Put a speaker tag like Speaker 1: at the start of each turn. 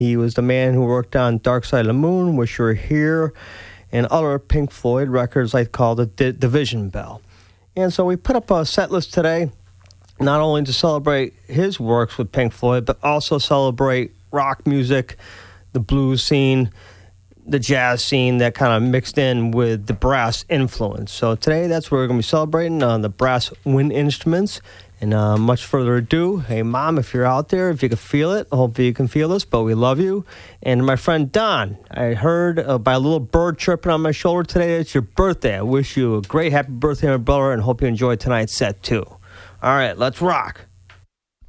Speaker 1: He was the man who worked on Dark Side of the Moon, Wish You Were Here, and other Pink Floyd records like called the Division Bell. And so we put up a set list today, not only to celebrate his works with Pink Floyd, but also celebrate rock music, the blues scene, the jazz scene that kind of mixed in with the brass influence. So today, that's what we're going to be celebrating, the brass wind instruments. And much further ado, hey, Mom, if you're out there, if you can feel it, hopefully you can feel this, but we love you. And my friend Don, I heard by a little bird chirping on my shoulder today, it's your birthday. I wish you a great happy birthday, my brother, and hope you enjoy tonight's set, too. All right, let's rock.